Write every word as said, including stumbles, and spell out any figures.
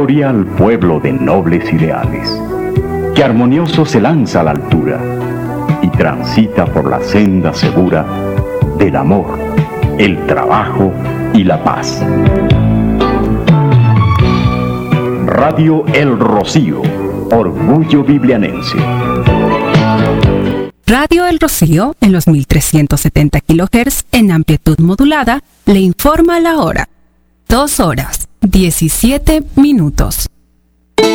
gloria al pueblo de nobles ideales, que armonioso se lanza a la altura y transita por la senda segura del amor, el trabajo y la paz. Radio El Rocío, orgullo biblianense. Radio El Rocío, en los mil trescientos setenta kilohertz en amplitud modulada, le informa la hora. Dos horas, diecisiete minutos.